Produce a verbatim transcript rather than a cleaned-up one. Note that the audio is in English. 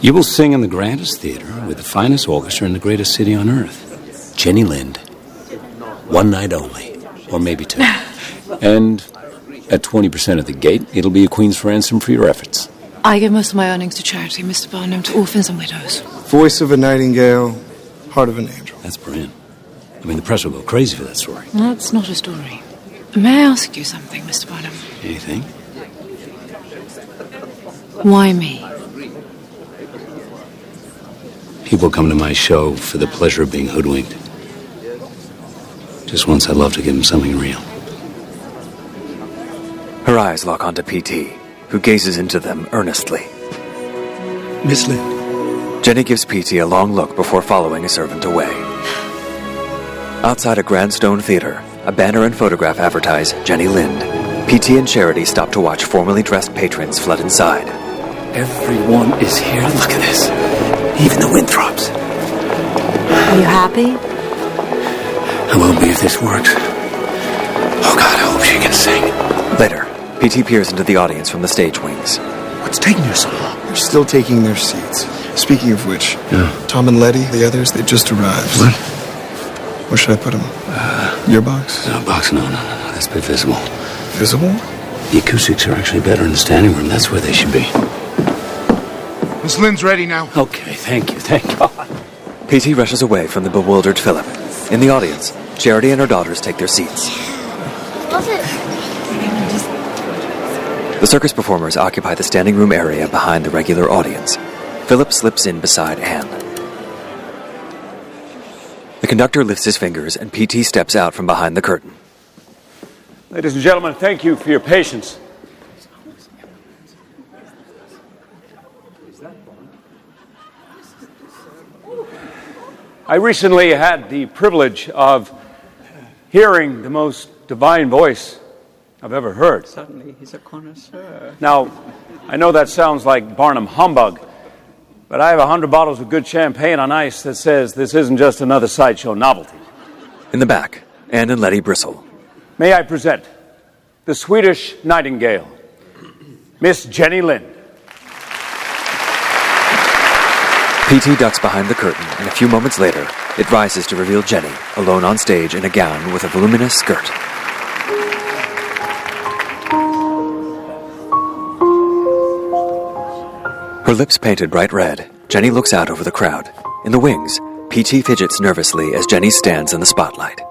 You will sing in the grandest theater with the finest orchestra in the greatest city on earth. Jenny Lind. One night only. Or maybe two. And at twenty percent of the gate, it'll be a queen's ransom for your efforts. I give most of my earnings to charity, Mister Barnum, to orphans and widows. Voice of a nightingale, heart of an angel. That's brilliant. I mean, the press will go crazy for that story. That's not a story. May I ask you something, Mister Barnum? Anything? Why me? People come to my show for the pleasure of being hoodwinked. Just once I'd love to give them something real. Her eyes lock onto P T, who gazes into them earnestly. Miss Lind. Jenny gives P T a long look before following a servant away. Outside a grand stone theater, a banner and photograph advertise Jenny Lind. P T and Charity stop to watch formally dressed patrons flood inside. Everyone is here. Look at this. Even the Winthrops. Are you happy? I will be if this works. Oh, God, I hope she can sing. Later, P T peers into the audience from the stage wings. What's taking you so long? They're still taking their seats. Speaking of which, Yeah. Tom and Letty, the others, they just arrived. What? Where should I put them? Uh, Your box? No, box, no, no, no, no. That's a bit visible. Visible? The acoustics are actually better in the standing room. That's where they should be. Miss Lind's ready now. Okay, thank you, thank God. P T rushes away from the bewildered Philip. In the audience, Charity and her daughters take their seats. The circus performers occupy the standing room area behind the regular audience. Philip slips in beside Anne. The conductor lifts his fingers and P T steps out from behind the curtain. Ladies and gentlemen, thank you for your patience. I recently had the privilege of hearing the most divine voice I've ever heard. Suddenly, he's a connoisseur. Now, I know that sounds like Barnum humbug, but I have a hundred bottles of good champagne on ice that says this isn't just another sideshow novelty. In the back, Anne and Letty bristle. May I present the Swedish Nightingale, Miss Jenny Lind. P T ducks behind the curtain, and a few moments later, it rises to reveal Jenny, alone on stage in a gown with a voluminous skirt. Her lips painted bright red, Jenny looks out over the crowd. In the wings, P T fidgets nervously as Jenny stands in the spotlight.